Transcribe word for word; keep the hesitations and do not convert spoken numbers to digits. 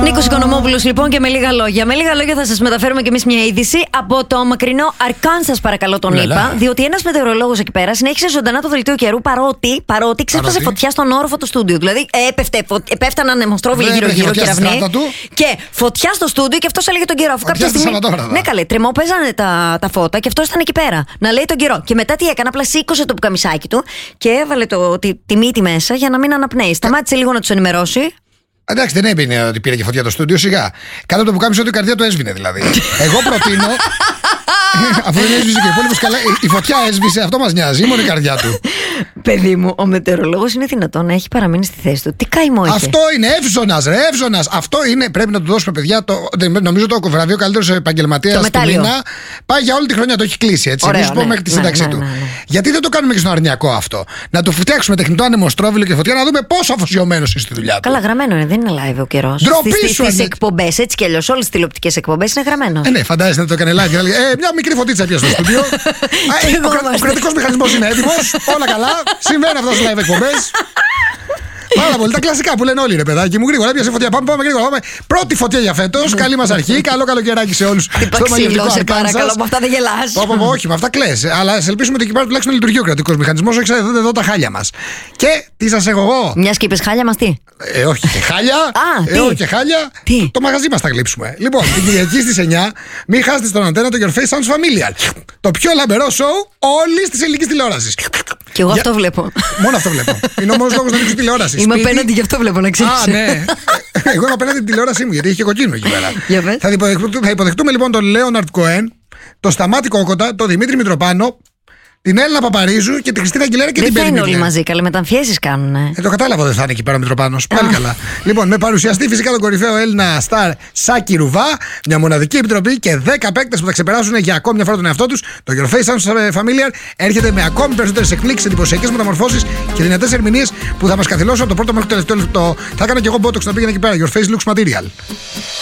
Νίκος Οικονομόπουλος λοιπόν και με λίγα λόγια. Με λίγα λόγια θα σας μεταφέρουμε κι εμείς μια είδηση από το μακρινό Αρκάνσας, παρακαλώ τον είπα. Διότι ένας μετεωρολόγος εκεί πέρα συνέχισε ζωντανά το δελτίο καιρού παρότι, παρότι ξέσπασε φωτιά στον όροφο του στούντιο. Δηλαδή έπεφτε, πέφταναν αιμοστρόβιλοι γύρω-γύρω κεραυνοί. Και φωτιά στο στούντιο και αυτός έλεγε τον καιρό. Αφού κάποια στιγμή. Ναι, καλέ, τρεμόπαιζανε τα, τα φώτα και αυτός ήταν εκεί πέρα να λέει τον καιρό. Και μετά τι έκανε, απλά σήκωσε το πουκαμισάκι του και έβαλε το, τη, τη μύτη μέσα για να μην αναπνέει. Σταμάτησε λίγο να τους ενημερώσει. Εντάξει, δεν έμπαινε ότι πήρε και φωτιά το στούντιο, σιγά. Κάτω από το πουκάμισο του η καρδιά του έσβηνε δηλαδή. Εγώ προτείνω. Αφού δεν έσβησε και ο υπόλοιπος καλά, η φωτιά έσβησε, αυτό μας νοιάζει, μόνο η καρδιά του. Παιδί μου, ο μετεωρολόγος είναι δυνατόν να έχει παραμείνει στη θέση του. Τι καημό είχε. Αυτό είναι εύζωνας, ρε, εύζωνας. Αυτό είναι, πρέπει να του δώσουμε, παιδιά. Το, νομίζω το βραβείο καλύτερος επαγγελματίας του μήνα πάει για όλη τη χρονιά, το έχει κλείσει έτσι. Εμείς πούμε μέχρι τη σύνταξή ναι, του. Ναι, ναι, ναι. Γιατί δεν το κάνουμε και στον αρνιακό αυτό. Να του φτιάξουμε τεχνητό ανεμοστρόβιλο και φωτιά, να δούμε πόσο αφοσιωμένος είναι στη δουλειά του. Καλά, γραμμένο είναι, δεν είναι live ο καιρός. Στις εκπομπές, έτσι κι αλλιώς, όλες τις τηλεοπτικές εκπομπές είναι γραμμένο. Ε, ναι, φαντάζεσαι να το έκανε live. Μια μικρή φωτίτσα πια στο στούντιο. Ο κρατικός μηχανισμός είναι έτοιμος. Όλα καλά. Συμβαίνει αυτό στις live εκπομπές. Πάρα πολύ. Τα κλασικά που λένε όλοι, ρε παιδάκι μου. Γρήγορα, πιάσε φωτιά. Πάμε, πάμε γρήγορα. Πάμε. Πρώτη φωτιά για φέτος. Καλή μας αρχή. Καλό καλοκαιράκι σε όλους. Στο μαγευτικό σε παρακαλώ, με αυτά δεν γελάς. Όχι, με αυτά κλαις. Αλλά σε ελπίσουμε ότι εκεί πέρα τουλάχιστον λειτουργεί ο κρατικός μηχανισμός. Όχι, ξέρετε εδώ τα χάλια μας. Και τι σας έχω εγώ. Μια και είπες χάλια μας, τι. Ε, όχι και χάλια. Ε, όχι και χάλια. Τι? Το μαγαζί μας θα γλύψουμε. Λοιπόν, την Κυριακή στις εννιά, μην χάσετε στον αντένα το Your Face Sounds Familiar. Το πιο λαμπερό show όλης της ελληνικής τηλεόρασης. Και εγώ αυτό βλέπω. Μόνο αυτό βλέπω. Είναι ο μόνος λόγος να ανοίξω τηλεόραση. Είμαι απέναντι γι' αυτό βλέπω, να ξέρεις. Α, ναι. Εγώ είμαι απέναντι την τηλεόρασή μου, γιατί είχε κοκκίνο εκεί πέρα. Θα υποδεχτούμε, θα υποδεχτούμε λοιπόν τον Λέοναρντ Κοέν, τον Σταμάτη Κόκοτα, τον Δημήτρη Μητροπάνο, την Έλληνα Παπαρίζου και την Χριστίνα Αγγιλέρα και δεν την Πέρι. Δεν είναι όλοι μαζί, καλέ μεταμφιέσεις κάνουν. Ε, το κατάλαβα, δεν θα είναι εκεί πέρα ο Μητροπάνος. Πάλι καλά. Λοιπόν, με παρουσιαστή φυσικά τον κορυφαίο Έλληνα στάρ Σάκη Ρουβά, μια μοναδική επιτροπή και δέκα παίκτες που θα ξεπεράσουν για ακόμη μια φορά τον εαυτό τους. Το Your Face Sounds Familiar έρχεται με ακόμη περισσότερες εκπλήξεις, εντυπωσιακές μεταμορφώσεις και δυνατές ερμηνείες που θα μας καθυλώσουν από το πρώτο μέχρι το τελευταίο λεπτό. Θα έκανα και εγώ μπότοξ να πήγαινε εκεί πέρα. Your Face Looks Material.